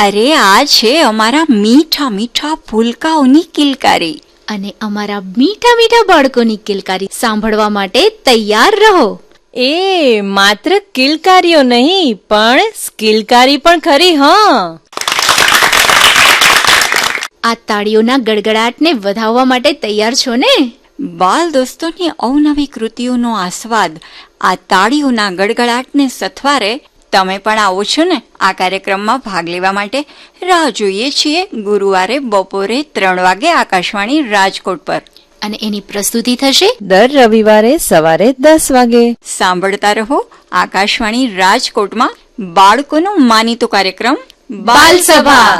અરે આ છે અમારા મીઠા મીઠા ફૂલકાઓની કિલકારી અને અમારા મીઠા મીઠા બાળકોની કિલકારી સાંભળવા માટે તૈયાર રહો. એ માત્ર કિલકારીઓ નહીં પણ સ્કિલકારી પણ ખરી. હા, આ તાળીઓના ગડગડાટને વધાવવા માટે તૈયાર છો ને? બાલ દોસ્તોની અવનવી કૃતિઓનો આસ્વાદ આ તાળીઓના ગડગડાટને સથવારે તમે પણ આવો છો ને આ કાર્યક્રમમાં ભાગ લેવા માટે? રાહ જોઈએ છીએ ગુરુવારે બપોરે 3 વાગે આકાશવાણી રાજકોટ પર. અને એની પ્રસ્તુતિ થશે દર રવિવારે સવારે 10 વાગે. સાંભળતા રહો આકાશવાણી રાજકોટમાં બાળકોનો માનીતો કાર્યક્રમ બાલસભા.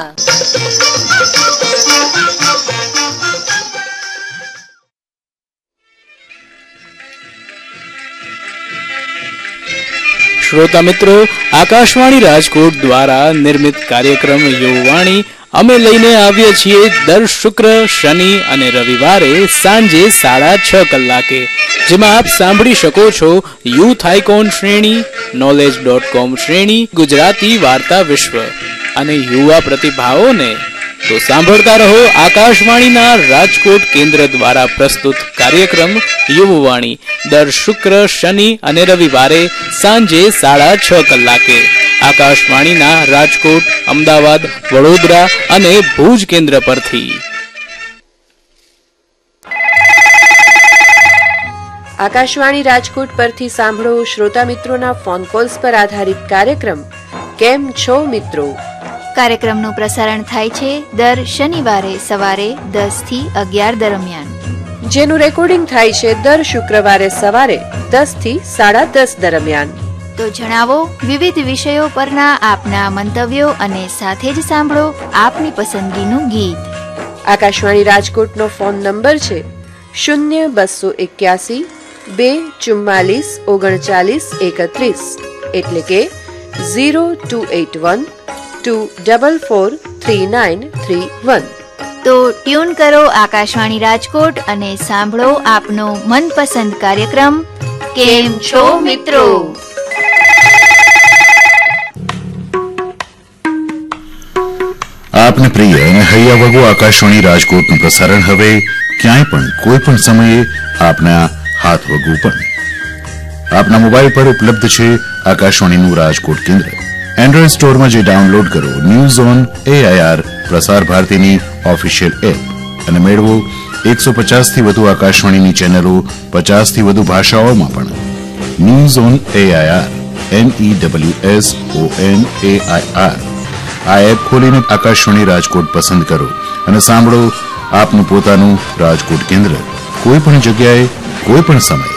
શ્રોતા મિત્રો, આકાશવાણી રાજકોટ દ્વારા નિર્મિત કાર્યક્રમ યુવાણી અમે લઈને આવીએ છીએ દર શુક્ર, શનિ અને રવિવારે સાંજે 6:30 કલાકે, જેમાં આપ સાંભળી શકો છો યુથ આઇકોન શ્રેણી, knowledge.com શ્રેણી, ગુજરાતી વાર્તા વિશ્વ અને યુવા પ્રતિભાઓને. તો સાંભળતા રહો આકાશવાણીના રાજકોટ કેન્દ્ર દ્વારા પ્રસ્તુત કાર્યક્રમ યુવવાણી દર શુક્ર, શનિ અને રવિવારે સાંજે 6:30 કલાકે આકાશવાણીના રાજકોટ, અમદાવાદ, વડોદરા અને ભુજ કેન્દ્ર પરથી. આકાશવાણી રાજકોટ પરથી સાંભળો શ્રોતા મિત્રોના ફોન કોલ્સ પર આધારિત કાર્યક્રમ કેમ છો મિત્રો. કાર્યક્રમનું પ્રસારણ થાય છે દર શનિવારે સવારે 10 થી 11 દરમિયાન, જેનું રેકોર્ડિંગ થાય છે દર શુક્રવારે સવારે 10 થી 10:30 દરમિયાન. તો જણાવો વિવિધ વિષયો પરના આપના મંતવ્યો અને સાથે જ સાંભળો આપની પસંદગીનું ગીત. આકાશવાણી રાજકોટનો ફોન નંબર છે 0281 244 3931, એટલે કે 0281 2443931. તો ટ્યુન કરો આકાશવાણી રાજકોટ અને સાંભળો આપનો મનપસંદ કાર્યક્રમ કેમ છો મિત્રો. આપને પ્રિય અને હૈયા વગો આકાશવાણી રાજકોટનું પ્રસારણ હવે ક્યાંય પણ કોઈ પણ સમયે આપના હાથ વગું પણ આપના મોબાઈલ પર ઉપલબ્ધ છે આકાશવાણીનું રાજકોટ કેન્દ્ર. એન્ડ્રોઈડ સ્ટોરમાં જે ડાઉનલોડ કરો ન્યૂઝ ઓન AIR પ્રસાર ભારતીની ઓફિશિયલ એપ અને મેળવો 150 થી વધુ આકાશવાણીની ચેનલો 50 થી વધુ ભાષાઓમાં પણ. ન્યૂઝ ઓન AIR NEWSONAIR આ એપ ખોલીને આકાશવાણી રાજકોટ પસંદ કરો અને સાંભળો આપનું પોતાનું રાજકોટ કેન્દ્ર કોઈ પણ જગ્યાએ કોઈ પણ સમયે.